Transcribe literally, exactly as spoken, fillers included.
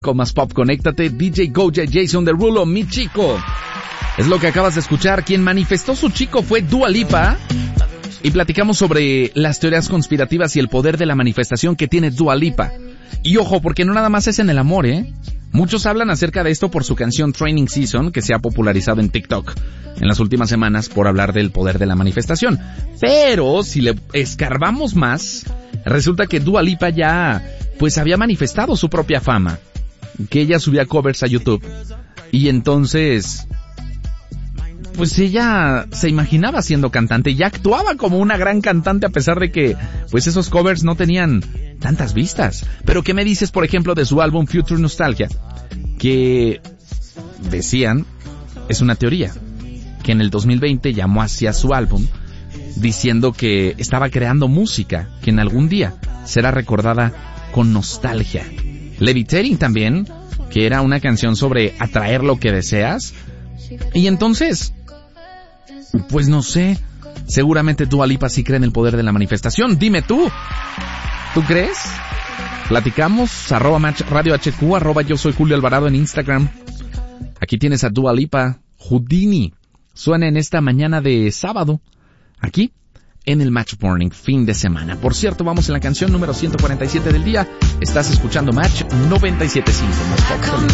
Con más pop, conéctate, D J Goja, Jason Derulo, mi chico. Es lo que acabas de escuchar. Quien manifestó su chico fue Dua Lipa. Y platicamos sobre las teorías conspirativas y el poder de la manifestación que tiene Dua Lipa. Y ojo, porque no nada más es en el amor, ¿eh? Muchos hablan acerca de esto por su canción Training Season, que se ha popularizado en TikTok en las últimas semanas por hablar del poder de la manifestación. Pero si le escarbamos más, resulta que Dua Lipa ya, pues había manifestado su propia fama. Que ella subía covers a YouTube. Y entonces, pues ella se imaginaba siendo cantante y ya actuaba como una gran cantante a pesar de que, pues esos covers no tenían tantas vistas. Pero ¿qué me dices, por ejemplo, de su álbum Future Nostalgia? Que decían, es una teoría, que en el dos mil veinte llamó hacia su álbum diciendo que estaba creando música que en algún día será recordada con nostalgia. Levitating también, que era una canción sobre atraer lo que deseas. Y entonces, pues no sé, seguramente Dua Lipa sí cree en el poder de la manifestación. Dime tú, ¿tú crees? Platicamos, arroba match radio H Q, arroba yo soy Julio Alvarado en Instagram. Aquí tienes a Dua Lipa, Houdini. Suena en esta mañana de sábado, aquí en el Match Morning, fin de semana. Por cierto, vamos en la canción número ciento cuarenta y siete del día. Estás escuchando Match noventa y siete punto cinco.